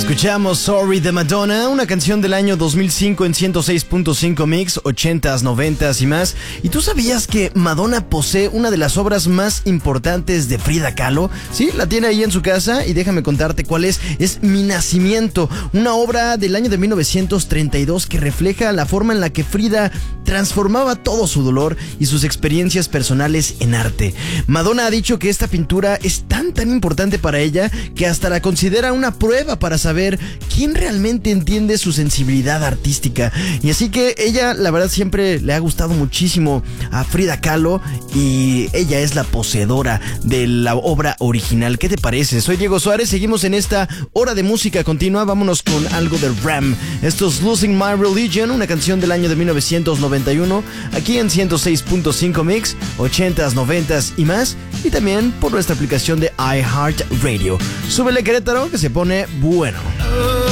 Escuchamos Sorry de Madonna, una canción del año 2005 en 106.5 Mix, 80s, 90s y más. ¿Y tú sabías que Madonna posee una de las obras más importantes de Frida Kahlo? Sí, la tiene ahí en su casa y déjame contarte cuál es. Es Mi Nacimiento, una obra del año de 1932 que refleja la forma en la que Frida transformaba todo su dolor y sus experiencias personales en arte. Madonna ha dicho que esta pintura es tan importante para ella que hasta la considera una prueba para saber quién realmente entiende su sensibilidad artística. Y así que ella, la verdad, siempre le ha gustado muchísimo a Frida Kahlo y ella es la poseedora de la obra original. ¿Qué te parece? Soy Diego Suárez, seguimos en esta hora de música continua. Vámonos con algo de Ram. Esto es Losing My Religion, una canción del año de 1991, aquí en 106.5 Mix, 80s, 90s y más, y también por nuestra aplicación de iHeartRadio. Súbele, Querétaro, que se pone bueno.